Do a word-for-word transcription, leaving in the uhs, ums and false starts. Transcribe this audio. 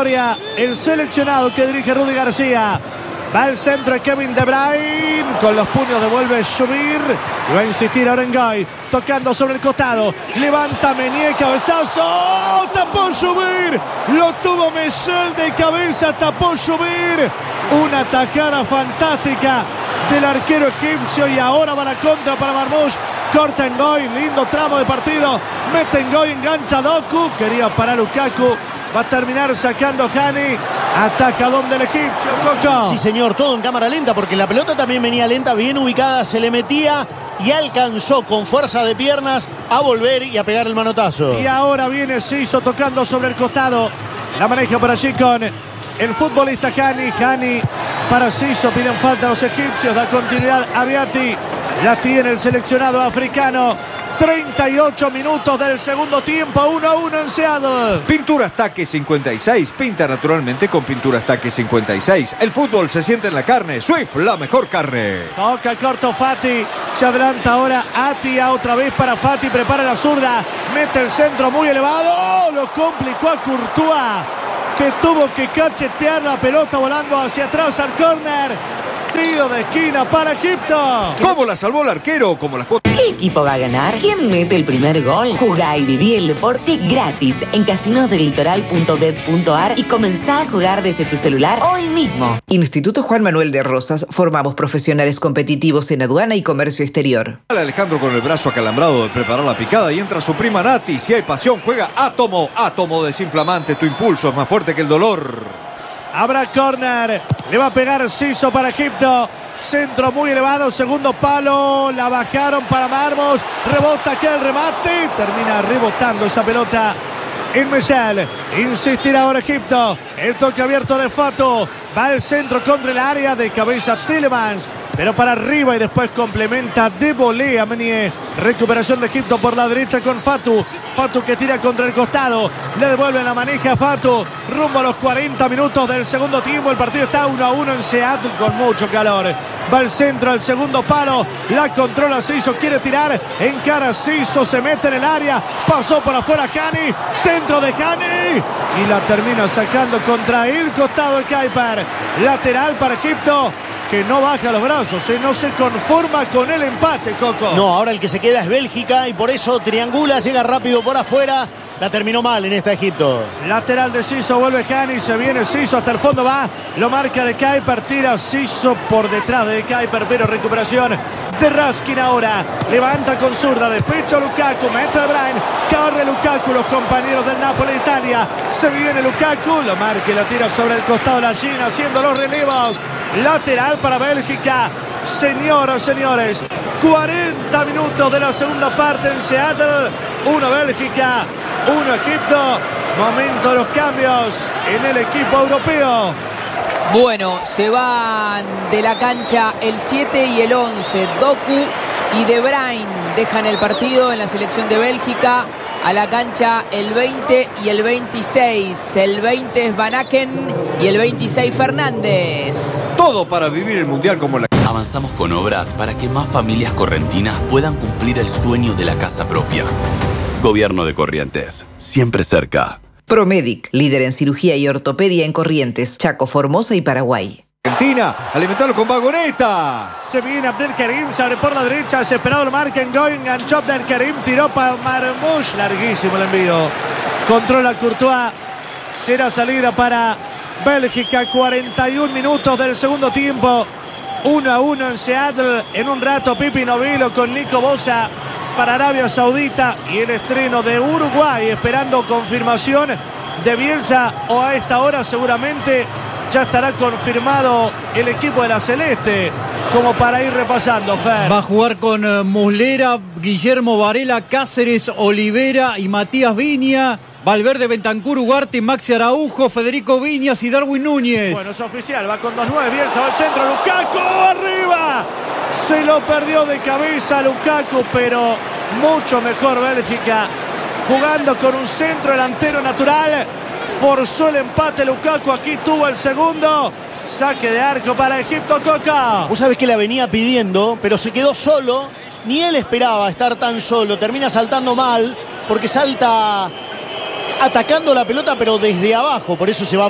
victoria el seleccionado que dirige Rudy García. Va el centro de Kevin De Bruyne. Con los puños devuelve Subir. Y va a insistir ahora en Goy. Tocando sobre el costado. Levanta Meunier. Cabezazo. ¡Oh! Tapó Subir. Lo tuvo Michel de cabeza. Tapó Subir. Una tajada fantástica del arquero egipcio. Y ahora va la contra para Marmoush. Corta en Goy. Lindo tramo de partido. Mete en Goy. Engancha Doku. Quería parar Lukaku. Va a terminar sacando Hani. Atajadón del egipcio, Coco. Sí, señor, todo en cámara lenta porque la pelota también venía lenta, bien ubicada, se le metía y alcanzó con fuerza de piernas a volver y a pegar el manotazo. Y ahora viene Siso tocando sobre el costado. La maneja por allí con el futbolista Hani. Hani para Siso, piden falta a los egipcios, da continuidad a Beati. La tiene el seleccionado africano. treinta y ocho minutos del segundo tiempo, uno a uno en Seattle. Pinturas Taque cincuenta y seis, pinta naturalmente con Pinturas Taque cincuenta y seis. El fútbol se siente en la carne, Swift, la mejor carne. Toca corto Fati, se adelanta ahora Atia, otra vez para Fati, prepara la zurda, mete el centro muy elevado, ¡oh! Lo complicó a Courtois, que tuvo que cachetear la pelota volando hacia atrás al córner. Tiro de esquina para Egipto. ¿Cómo la salvó el arquero? Como las cuotas. ¿Qué equipo va a ganar? ¿Quién mete el primer gol? Jugá y viví el deporte gratis en casinos del litoral punto bet punto ar y comenzá a jugar desde tu celular hoy mismo. Instituto Juan Manuel de Rosas. Formamos profesionales competitivos en aduana y comercio exterior. Alejandro con el brazo acalambrado de preparar la picada y entra su prima Nati. Si hay pasión, juega Átomo. Átomo desinflamante. Tu impulso es más fuerte que el dolor. Habrá córner. Le va a pegar Siso para Egipto. Centro muy elevado. Segundo palo. La bajaron para Marmoush. Rebota aquí el remate. Termina rebotando esa pelota en Michel. Insistirá ahora Egipto. El toque abierto de Fatou. Va el centro contra el área. De cabeza Tielemans. Pero para arriba y después complementa de volea Meunier. Recuperación de Egipto por la derecha con Fatou. Fatou que tira contra el costado. Le devuelve la maneja a Fatou. Rumbo a los cuarenta minutos del segundo tiempo. El partido está uno a uno en Seattle con mucho calor. Va al centro al segundo palo. La controla Siso. Quiere tirar. Encara Siso. Se mete en el área. Pasó por afuera Hani. Centro de Hani. Y la termina sacando contra el costado de Kuiper. Lateral para Egipto, que no baja los brazos, ¿eh? No se conforma con el empate, Coco. No, ahora el que se queda es Bélgica y por eso triangula, llega rápido por afuera. La terminó mal en esta Egipto. Lateral de Siso, vuelve Hani, se viene Siso hasta el fondo, va, lo marca de Kuiper, tira Siso por detrás de Kuiper, pero recuperación de Raskin ahora. Levanta con zurda, de pecho Lukaku, mete De Bruyne, corre Lukaku, los compañeros del Napoli de Italia. Se viene Lukaku, lo marca y la tira sobre el costado de la China, haciendo los relevos. Lateral para Bélgica. Señoras, señores, cuarenta minutos de la segunda parte en Seattle. Uno Bélgica, uno Egipto. Momento de los cambios en el equipo europeo. Bueno, se van de la cancha el siete y el once. Doku y De Bruyne dejan el partido en la selección de Bélgica. A la cancha el veinte y el veintiséis. El veinte es Van Aken y el veintiséis Fernández. Todo para vivir el Mundial como la... Avanzamos con obras para que más familias correntinas puedan cumplir el sueño de la casa propia. Gobierno de Corrientes, siempre cerca. Promedic, líder en cirugía y ortopedia en Corrientes, Chaco, Formosa y Paraguay. Argentina, alimentarlo con vagoneta. Se viene Abdelkerim, se abre por la derecha, desesperado lo marca en Goy, enganchó Abdelkerim, tiró para Marmoush, larguísimo el envío. Controla Courtois, será salida para Bélgica, cuarenta y un minutos del segundo tiempo. uno a uno en Seattle, en un rato Pipi Novilo con Nico Bosa para Arabia Saudita y el estreno de Uruguay, esperando confirmación de Bielsa, o a esta hora seguramente ya estará confirmado el equipo de la Celeste, como para ir repasando, Fer. Va a jugar con uh, Muslera, Guillermo Varela, Cáceres, Olivera y Matías Viña. Valverde, Bentancur, Ugarte, Maxi Araujo, Federico Viñas y Darwin Núñez. Bueno, es oficial, va con dos nueve, Bielsa va al centro, Lukaku arriba. Se lo perdió de cabeza Lukaku, pero mucho mejor Bélgica, jugando con un centro delantero natural. Forzó el empate Lukaku, aquí tuvo el segundo. Saque de arco para Egipto, Coca. Vos sabés que la venía pidiendo, pero se quedó solo. Ni él esperaba estar tan solo. Termina saltando mal, porque salta atacando la pelota, pero desde abajo. Por eso se va